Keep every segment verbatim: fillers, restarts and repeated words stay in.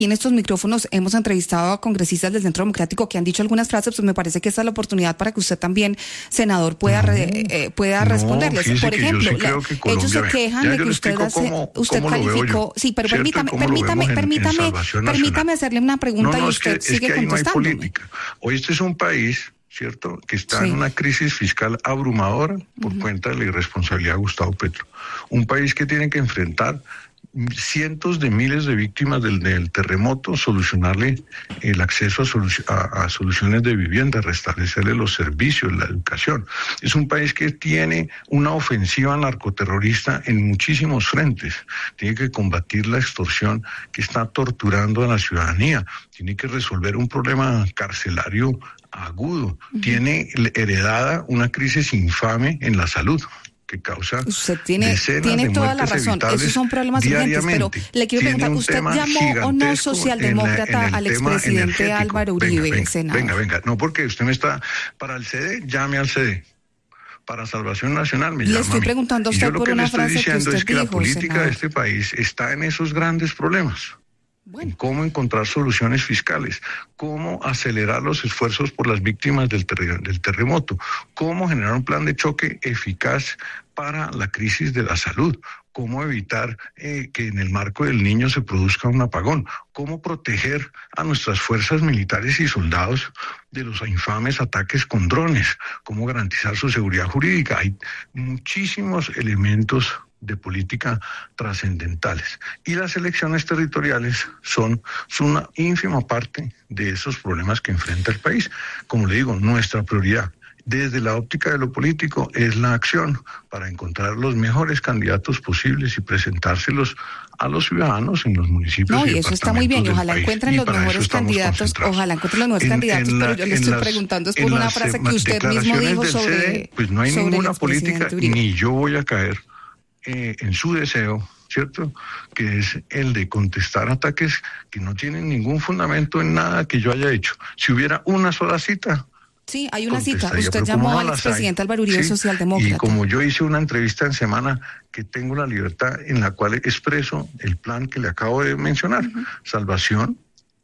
Y en estos micrófonos hemos entrevistado a congresistas del Centro Democrático que han dicho algunas frases, pues me parece que esta es la oportunidad para que usted también, senador, pueda, no, re, eh, pueda no, Por ejemplo, sí la, Colombia, ellos se quejan de que usted, hace, cómo, usted cómo calificó... Sí, pero permítame, permítame, en, permítame, en permítame hacerle una pregunta no, no, y usted es que, sigue es que ahí contestando. No hay política. Hoy este es un país, ¿cierto?, que está sí. en una crisis fiscal abrumadora por uh-huh. cuenta de la irresponsabilidad de Gustavo Petro. Un país que tiene que enfrentar cientos de miles de víctimas del, del terremoto, solucionarle el acceso a, solu- a, a soluciones de vivienda, restablecerle los servicios, la educación. Es un país que tiene una ofensiva narcoterrorista en muchísimos frentes. Tiene que combatir la extorsión que está torturando a la ciudadanía. Tiene que resolver un problema carcelario agudo. Uh-huh. Tiene heredada una crisis infame en la salud, que causa usted tiene, tiene de toda la razón, esos son problemas urgentes, pero le quiero preguntar, ¿usted llamó o no socialdemócrata en la, en al expresidente Álvaro Uribe, venga, venga, senador? Venga, venga, no, porque usted me está, para el C D, llame al C D, para Salvación Nacional me le llama estoy a mí. preguntando a usted por una frase que usted dijo, Yo lo que le estoy diciendo es que dijo, la política senador. de este país está en esos grandes problemas. Bueno. En cómo encontrar soluciones fiscales, cómo acelerar los esfuerzos por las víctimas del, ter- del terremoto, cómo generar un plan de choque eficaz para la crisis de la salud, cómo evitar eh, que en el marco del niño se produzca un apagón, cómo proteger a nuestras fuerzas militares y soldados de los infames ataques con drones, cómo garantizar su seguridad jurídica. Hay muchísimos elementos de política trascendentales. Y las elecciones territoriales son, son una ínfima parte de esos problemas que enfrenta el país. Como le digo, nuestra prioridad desde la óptica de lo político es la acción para encontrar los mejores candidatos posibles y presentárselos a los ciudadanos en los municipios. No, y, y eso está muy bien, y ojalá encuentren los mejores candidatos, ojalá encuentren los mejores en, candidatos, en la, pero yo le estoy las, preguntando es por una frase que usted mismo dijo sobre... C D, pues no hay ninguna política, ni yo voy a caer Eh, en su deseo, ¿cierto?, que es el de contestar ataques que no tienen ningún fundamento en nada que yo haya hecho. Si hubiera una sola cita... Sí, hay una cita. Usted llamó no al expresidente Álvaro Uribe, sí, socialdemócrata. Y como yo hice una entrevista en Semana, que tengo la libertad, en la cual expreso el plan que le acabo de mencionar, uh-huh. Salvación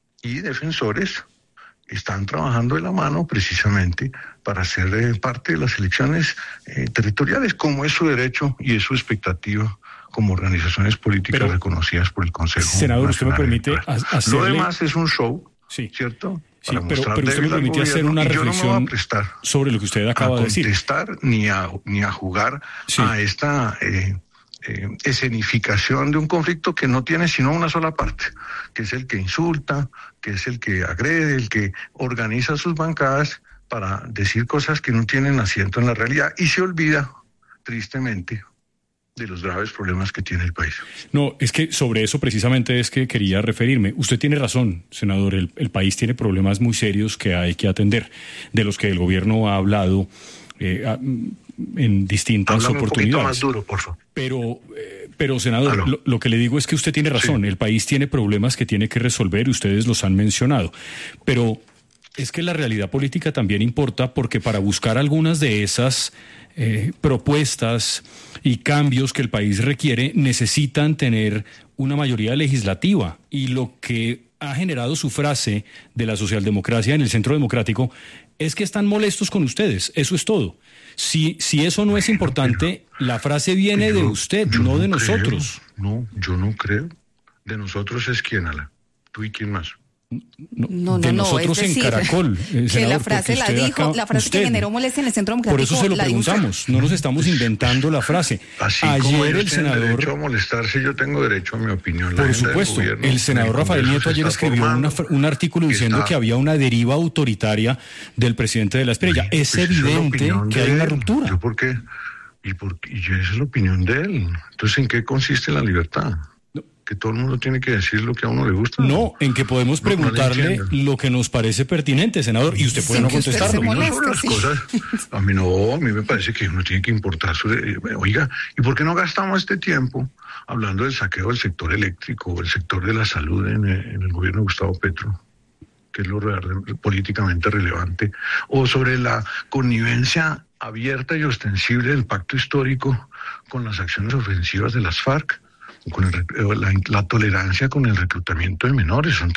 y Defensores están trabajando de la mano precisamente para ser eh, parte de las elecciones eh, territoriales, como es su derecho y es su expectativa como organizaciones políticas pero, reconocidas por el Consejo senador, Nacional. Usted me permite hacerle... Lo demás es un show, sí. ¿cierto? Sí, pero, pero usted me permite hacer una reflexión no sobre lo que usted acaba a de decir. contestar ni a, ni a jugar sí. a esta... Eh, Eh, escenificación de un conflicto que no tiene sino una sola parte, que es el que insulta, que es el que agrede, el que organiza sus bancadas para decir cosas que no tienen asiento en la realidad y se olvida, tristemente, de los graves problemas que tiene el país. No, es que sobre eso precisamente es que quería referirme. Usted tiene razón, senador, el, el país tiene problemas muy serios que hay que atender, de los que el gobierno ha hablado eh, a, en distintas Háblame oportunidades. Un poquito más duro, por favor. Pero, eh, pero senador, lo, lo que le digo es que usted tiene razón. Sí. El país tiene problemas que tiene que resolver y ustedes los han mencionado. Pero es que la realidad política también importa porque para buscar algunas de esas eh, propuestas y cambios que el país requiere necesitan tener una mayoría legislativa. Y lo que ha generado su frase de la socialdemocracia en el Centro Democrático es que están molestos con ustedes. Eso es todo. Si, si eso no es importante, la frase viene de usted, no de nosotros. No, yo no creo. De nosotros es quién, Ala. ¿Tú y quién más? No, no, de no, nosotros es decir, en Caracol. Que senador, la frase la dijo, acá, la frase usted, que generó molestia en el Centro Democrático. Por eso se lo preguntamos, no nos estamos inventando la frase. Así Ayer como el senador. Derecho a molestarse, yo tengo derecho a mi opinión. La por supuesto, el senador Rafael Nieto ayer escribió una, un artículo diciendo está, que había una deriva autoritaria del presidente de la Estrella. Sí, es pues evidente es que hay una ruptura. ¿Yo por qué? ¿Y, por, y esa es la opinión de él. Entonces, ¿en qué consiste la libertad? ¿Que todo el mundo tiene que decir lo que a uno le gusta? No, en que podemos no, preguntarle no lo que nos parece pertinente, senador, y usted puede sí, no contestarlo. Molesta, sobre las sí. cosas, a mí no, a mí me parece que uno tiene que importar sobre, oiga, ¿y por qué no gastamos este tiempo hablando del saqueo del sector eléctrico o el sector de la salud en, en el gobierno de Gustavo Petro, que es lo real, políticamente relevante, o sobre la connivencia abierta y ostensible del pacto histórico con las acciones ofensivas de las FARC? con el, la, la tolerancia con el reclutamiento de menores. Son